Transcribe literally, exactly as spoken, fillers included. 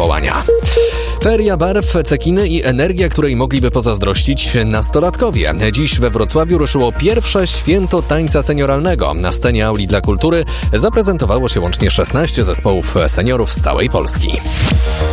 powołania. Feria barw, cekiny i energia, której mogliby pozazdrościć nastolatkowie. Dziś we Wrocławiu ruszyło pierwsze święto tańca senioralnego. Na scenie auli dla kultury zaprezentowało się łącznie szesnaście zespołów seniorów z całej Polski.